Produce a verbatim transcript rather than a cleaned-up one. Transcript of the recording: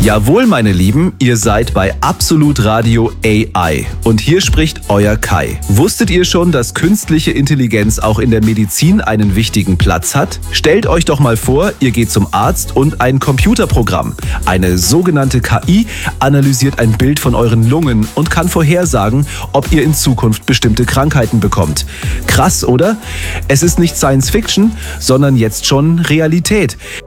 Jawohl, meine Lieben, ihr seid bei Absolut Radio A I und hier spricht euer Kai. Wusstet ihr schon, dass künstliche Intelligenz auch in der Medizin einen wichtigen Platz hat? Stellt euch doch mal vor, ihr geht zum Arzt und ein Computerprogramm, eine sogenannte K I, analysiert ein Bild von euren Lungen und kann vorhersagen, ob ihr in Zukunft bestimmte Krankheiten bekommt. Krass, oder? Es ist nicht Science Fiction, sondern jetzt schon Realität.